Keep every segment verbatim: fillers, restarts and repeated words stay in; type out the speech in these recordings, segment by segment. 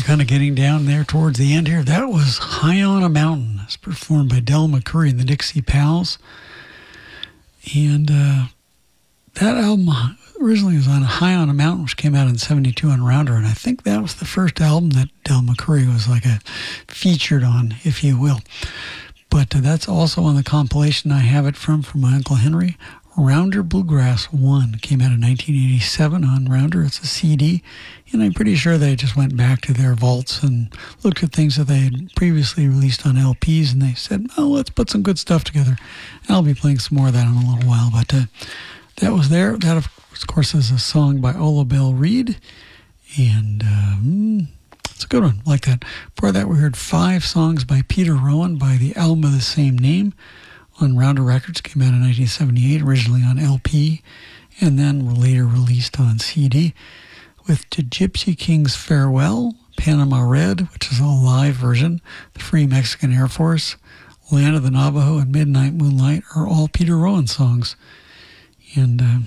kind of getting down there towards the end here. That was High on a Mountain. It's performed by Del McCoury and the Dixie Pals. And uh, that album originally was on High on a Mountain, which came out in seventy-two on Rounder. And I think that was the first album that Del McCoury was like a featured on, if you will. But uh, that's also on the compilation I have it from, from my Uncle Henry. Rounder Bluegrass one came out in nineteen eighty-seven on Rounder. It's a C D, and I'm pretty sure they just went back to their vaults and looked at things that they had previously released on L Ps, and they said, oh, let's put some good stuff together. And I'll be playing some more of that in a little while, but uh, that was there. That, of course, is a song by Ola Belle Reed, and um, it's a good one, like that. Before that, we heard five songs by Peter Rowan by the album of the same name. On Rounder Records, came out in nineteen seventy-eight, originally on L P, and then were later released on C D, with The Gypsy King's Farewell, Panama Red, which is a live version, The Free Mexican Air Force, Land of the Navajo, and Midnight Moonlight are all Peter Rowan songs. And uh,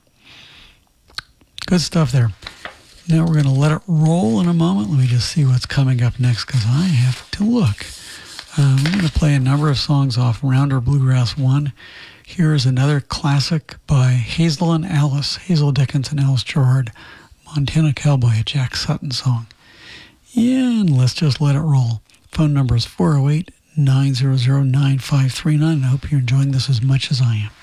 good stuff there. Now we're going to let it roll in a moment. Let me just see what's coming up next, because I have to look. Um, I'm going to play a number of songs off Rounder Bluegrass one. Here is another classic by Hazel and Alice, Hazel Dickens and Alice Gerard, Montana Cowboy, a Jack Sutton song. Yeah, and let's just let it roll. Phone number is four oh eight, nine hundred, nine five three nine. I hope you're enjoying this as much as I am.